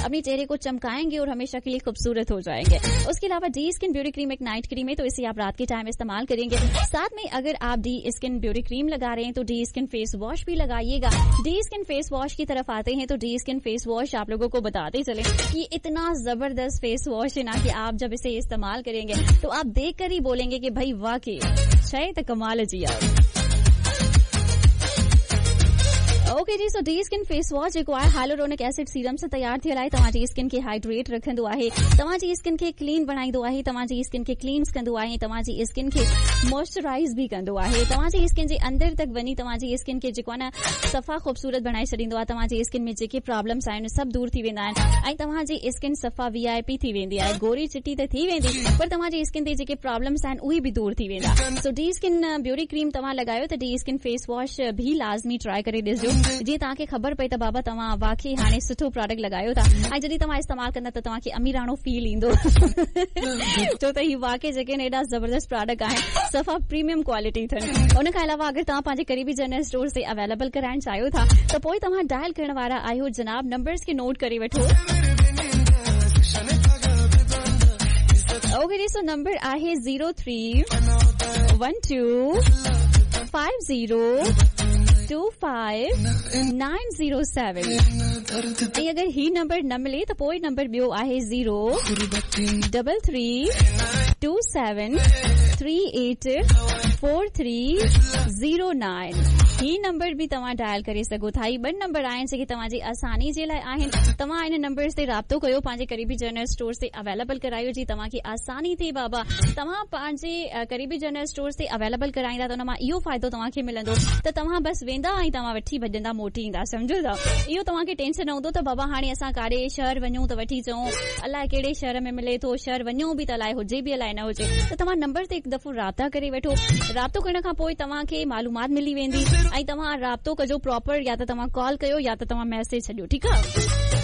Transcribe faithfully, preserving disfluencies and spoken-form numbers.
अपने चेहरे को चमकाएंगे और हमेशा के लिए खूबसूरत हो जाएंगे। उसके अलावा डी स्किन ब्यूटी क्रीम एक नाइट क्रीम है, तो इसे आप रात के टाइम इस्तेमाल करेंगे। साथ में अगर आप डी स्किन ब्यूटी क्रीम लगा रहे हैं तो डी स्किन फेस वॉश भी लगाइएगा। डी स्किन फेस वॉश की तरफ आते हैं तो डी स्किन फेस वॉश आप लोगों को बताते चले कि इतना जबरदस्त फेस वॉश है ना कि आप जब इसे इस्तेमाल करेंगे तो आप देख कर ही बोलेंगे कि भाई वाकई शायद कमाल जी आप। ओके जी, सो डी स्किन फेस वॉश जेको आहे हाइलुरोनिक एसिड सीरम से तैयार थियल आहे। तव्हांजी स्किन खे हाइड्रेट रखंदो आहे, तव्हांजी स्किन खे क्लीन बनाईंदो आहे, तव्हांजी स्किन खे क्लीन्स कंदो आहे, तव्हांजी स्किन खे मॉइस्चराइज भी कंदो आहे, तव्हांजी स्किन जे अंदर तक वञी तव्हांजी स्किन खे जेको आहे न सफ़ा खूबसूरत बणाए छॾींदो आहे। तव्हांजी स्किन में जेके प्रॉब्लम्स आहिनि सभु दूर थी वेंदा आहिनि ऐं तव्हांजी स्किन सफ़ा वी आई पी थी वेंदी आहे। गोरी चिटी त थी वेंदी पर तव्हांजी स्किन ते जेके प्रॉब्लम्स आहिनि उहे बि दूर थी वेंदा। सो डी स्किन ब्यूटी क्रीम तव्हां लॻायो त डी स्किन फेस वॉश भी लाज़मी ट्राई करे ॾिसजो, जीअं तव्हांखे ख़बर पई त बाबा तव्हां वाकई हाणे सुठो प्रोडक्ट लॻायो था ऐं जॾहिं तव्हां इस्तेमाल कंदा त तव्हांखे अमीराणो फील ईंदो छो त ही वाकई जेके आहिनि एॾा ज़बरदस्त प्रोडक्ट आहिनि, सफ़ा प्रीमियम क्वालिटी अथनि। उन खां अलावा अगरि तव्हां पंहिंजे करीबी जनरल स्टोर ते अवेलेबल कराइण चाहियो था त पोइ तव्हां डायल करण वारा आहियो जनाब नंबर्स खे नोट करे वठो। ओके जी, सो नंबर आहे zero three one two five zero two five nine zero seven ऐं अगरि ही नंबर न मिले त पोइ नंबर ॿियो आहे zero double three two seven three eight four three zero nine. ही नंबर भी तव्हां डायल करे सघो था। ही ॿ नंबर आहिनि जेके तव्हांजी आसानी जे लाइ आहिनि। तव्हां इन नंबर्स ते राब्तो कयो, पंहिंजे करीबी जनरल स्टोर्स ते अवेलेबल करायो जी तव्हांखे आसानी थिए बाबा। तव्हां पंहिंजे करीबी जनरल स्टोर्स ते अवेलेबल कराईंदा त उन मां इहो फ़ाइदो तव्हांखे मिलंदो त तव्हां बसि वेंदा ऐं तव्हां वठी भॼंदा मोटी ईंदा, सम्झो था। इहो तव्हांखे टेंशन न हूंदो त बाबा हाणे असां काॾे शहर वञूं त वठी अचूं, अलाए कहिड़े शहर में मिले थो, शहर वञूं बि त अलाए हुजे बि अलाए न हुजे, त तव्हां नंबर ते हिकु दफ़ो राब्ता करे वठो। राब्तो करण खां पोइ तव्हांखे मालूमात मिली वेंदी ऐं तव्हां राब्तो कजो प्रॉपर, या त तव्हां कॉल कयो या त तव्हां मैसेज छॾियो, ठीकु आहे।